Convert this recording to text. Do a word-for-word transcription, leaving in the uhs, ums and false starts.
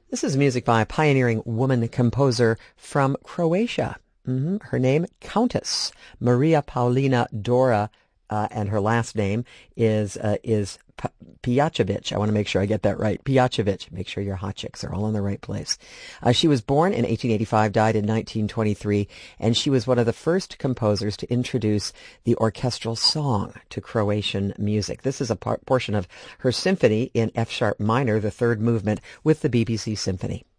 This is music by a pioneering woman composer from Croatia. Mm-hmm. Her name, Countess Maria Paulina Dora, uh, and her last name is uh, is P- Pijacevic. I want to make sure I get that right. Pijacevic. Make sure your hot chicks are all in the right place. Uh, she was born in eighteen eighty-five, died in nineteen twenty-three, and she was one of the first composers to introduce the orchestral song to Croatian music. This is a par- portion of her symphony in F-sharp minor, the third movement, with the B B C Symphony.